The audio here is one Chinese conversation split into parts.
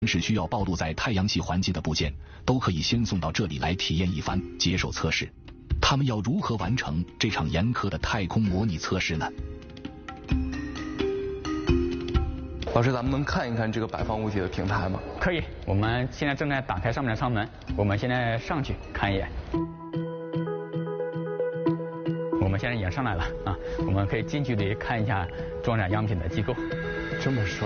是需要暴露在太阳系环境的部件，都可以先送到这里来体验一番，接受测试。他们要如何完成这场严苛的太空模拟测试呢？ 老师，咱们能看一看这个摆放物体的平台吗？ 可以，我们现在正在打开上面的舱门，我们现在上去看一眼。我们现在已经上来了啊，我们可以近距离看一下装载样品的机构。 这么帅！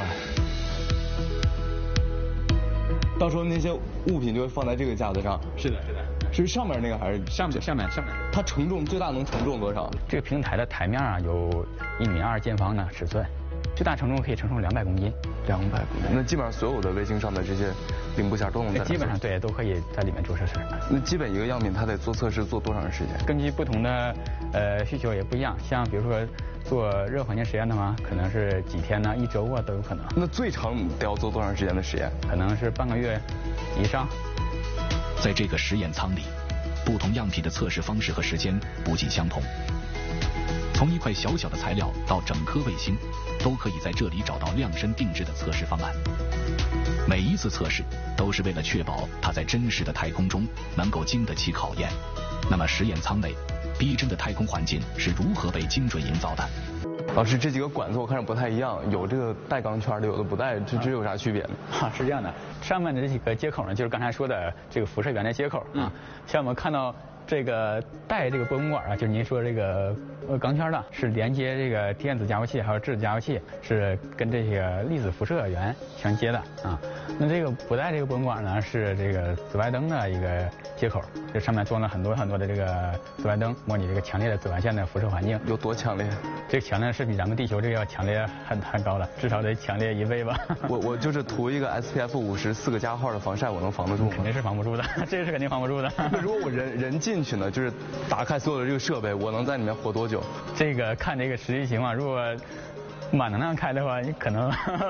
到时候那些物品就会放在这个架子上。 是的，是的。 是上面那个还是上面？ 它承重最大能承重多少？ 这个平台的台面啊有1.2米见方的尺寸，最大承重可以承受200公斤。 200公斤，那基本上所有的卫星上的这些零部件都能在。 基本上对，都可以在里面做测试。 那基本一个样品它得做测试做多长时间？ 根据不同的需求也不一样，像比如说做热环境实验的话，可能是几天呢，1周啊都有可能。 那最长得要做多长时间的实验？ 可能是半个月以上。 在这个实验舱里，不同样品的测试方式和时间不尽相同。从一块小小的材料到整颗卫星，都可以在这里找到量身定制的测试方案。每一次测试都是为了确保它在真实的太空中能够经得起考验。那么实验舱内逼真的太空环境是如何被精准营造的？ 老师，这几个管子我看着不太一样，有这个带钢圈的，有的不带，这有啥区别呢？ 是这样的，上面的这几个接口呢，就是刚才说的这个辐射源的接口啊。像我们看到这个带这个波纹管啊，就是您说这个钢圈的，是连接这个电子加速器还有质子加速器，是跟这个粒子辐射源相接的啊。那这个不带这个波纹管呢，是这个紫外灯的一个接口，这上面装了很多的这个紫外灯，模拟这个强烈的紫外线的辐射环境。 有多强烈？ 这个强烈是比咱们地球这个要强烈很高的，至少得强烈1倍吧。 我就是涂一个 SPF 50 4个加号的防晒，我能防得住吗？ 肯定是防不住的，这个是肯定防不住的。 那如果我人进去呢，就是打开所有的这个设备，我能在里面活多久？ 这个看这个实际情况，如果满能量开的话，你可能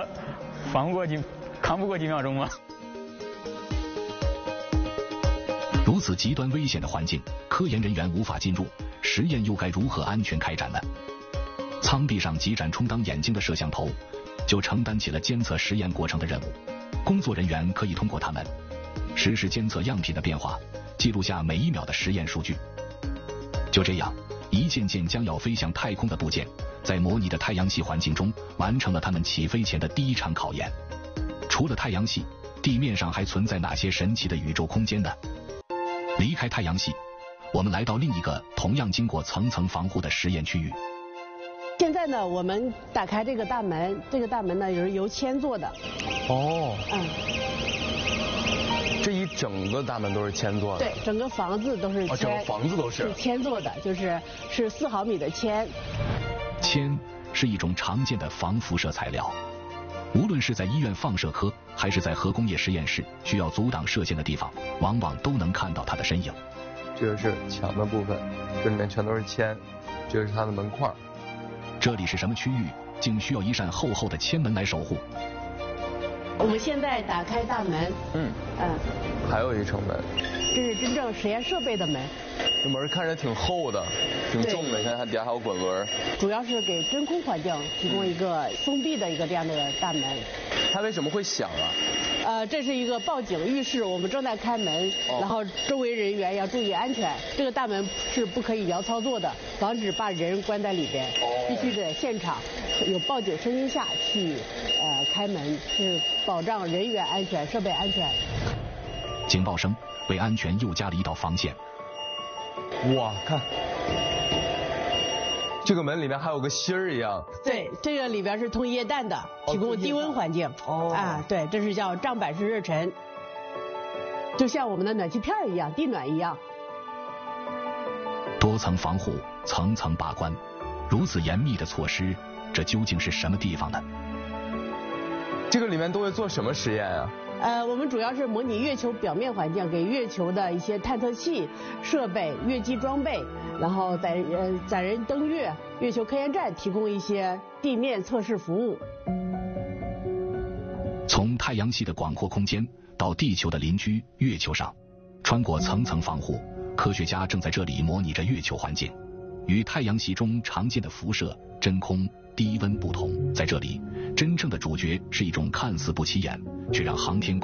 扛不过几秒钟吧。 如此极端危险的环境，科研人员无法进入，实验又该如何安全开展呢？舱壁上几盏充当眼睛的摄像头，就承担起了监测实验过程的任务。工作人员可以通过它们，实时监测样品的变化，记录下每1秒的实验数据。就这样，一件件将要飞向太空的部件，在模拟的太阳系环境中，完成了它们起飞前的第一场考验。除了太阳系，地面上还存在哪些神奇的宇宙空间呢？离开太阳系，我们来到另一个同样经过层层防护的实验区域。 现在呢，我们打开这个大门，这个大门呢也是由铅做的。 哦。这一整个大门都是铅做的。 对，整个房子都是铅。 整个房子都是铅做的，是4毫米的铅。 铅是一种常见的防辐射材料，无论是在医院放射科，还是在核工业实验室需要阻挡射线的地方，往往都能看到它的身影。 这个是墙的部分，这里面全都是铅，这个是它的门框。 这里是什么区域？竟需要一扇厚厚的铅门来守护。 我们现在打开大门。 还有一层门。 这是真正实验设备的门。 这门看着挺厚的，挺重的，你看它底下还有滚轮。 主要是给真空环境提供一个封闭的一个这样的大门。 它为什么会响啊？ 这是一个报警预示，我们正在开门，然后周围人员要注意安全。这个大门是不可以摇操作的，防止把人关在里边，必须在现场有报警声音下去开门，是保障人员安全、设备安全。 警报声为安全又加了一道防线。 哇，看，这个门里面还有个芯儿一样。 对，这个里边是通液氮的，提供低温环境。对，这是叫胀板式热尘，就像我们的暖气片一样，地暖一样。 多层防护，层层把关，如此严密的措施，这究竟是什么地方呢？ 这个里面都会做什么实验啊？ 我们主要是模拟月球表面环境，给月球的一些探测器设备、月基装备，然后载人登月、月球科研站提供一些地面测试服务。 从太阳系的广阔空间到地球的邻居月球上，穿过层层防护，科学家正在这里模拟着月球环境。 与太阳系中常见的辐射、真空、低温不同，在这里，真正的主角是一种看似不起眼，却让航天